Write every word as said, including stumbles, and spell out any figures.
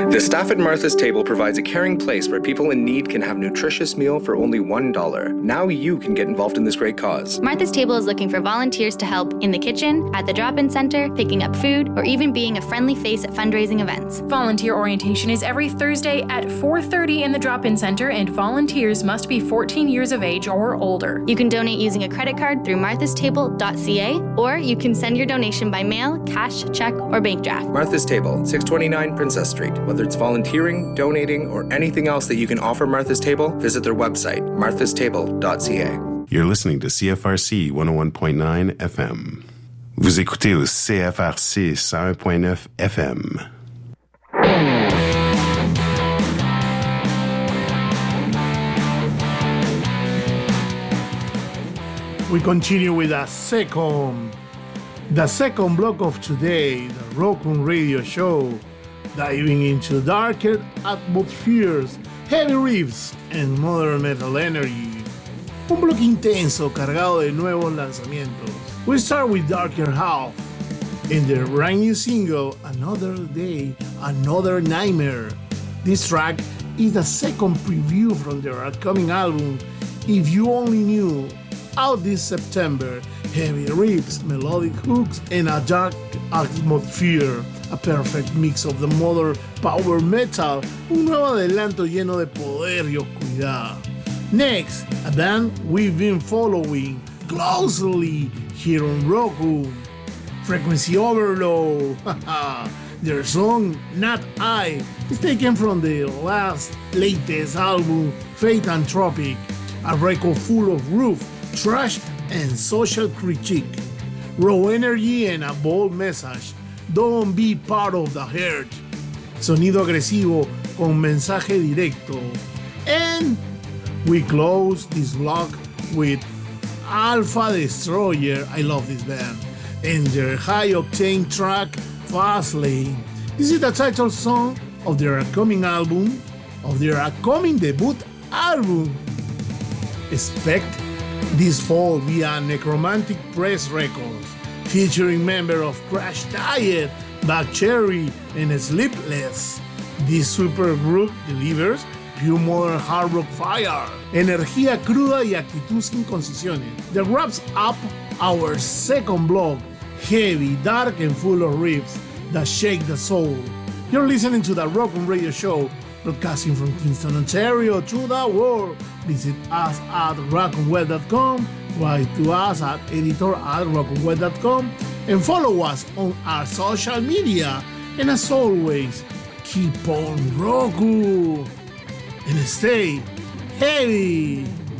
The staff at Martha's Table provides a caring place where people in need can have a nutritious meal for only one dollar. Now you can get involved in this great cause. Martha's Table is looking for volunteers to help in the kitchen, at the drop-in center, picking up food, or even being a friendly face at fundraising events. Volunteer orientation is every Thursday at four thirty in the drop-in center, and volunteers must be fourteen years of age or older. You can donate using a credit card through marthas table dot c a, or you can send your donation by mail, cash, check, or bank draft. Martha's Table, six twenty-nine Princess Street. Whether it's volunteering, donating, or anything else that you can offer Martha's Table, visit their website, marthas table dot c a. You're listening to C F R C one oh one point nine F M. Vous écoutez au C F R C one oh one point nine F M. We continue with the second, the second block of today, the Rock On Radio Show, diving into darker atmospheres, heavy riffs, and modern metal energy. Un bloque intenso cargado de nuevos lanzamientos. We start with Darker Half and their brand new single, Another Day, Another Nightmare. This track is the second preview from their upcoming album, If You Only Knew, out this September. Heavy riffs, melodic hooks, and a dark atmosphere. A perfect mix of the modern power metal, un nuevo adelanto lleno de poder y oscuridad. Next, a band we've been following closely here on Roku, Frequency Overload. Their song, Not I, is taken from the last latest album, Fate and Tropic, a record full of roof, trash, and social critique. Raw energy and a bold message. Don't be part of the herd. Sonido agresivo con mensaje directo. And we close this vlog with Alpha Destroyer. I love this band. And their high-octane track, Fastlane. This is the title song of their upcoming album, of their upcoming debut album. Expect this fall via Necromantic Press Records, featuring members of Crash Diet, Black Cherry, and Sleepless. This supergroup delivers pure modern hard rock fire, energía cruda y actitud sin concesiones. That wraps up our second block, heavy, dark, and full of riffs that shake the soul. You're listening to the Rock On Radio Show, broadcasting from Kingston, Ontario to the world. Visit us at rock on web dot com, write to us at editor at rock on web dot com, and follow us on our social media. And as always, keep on Roku and stay heavy.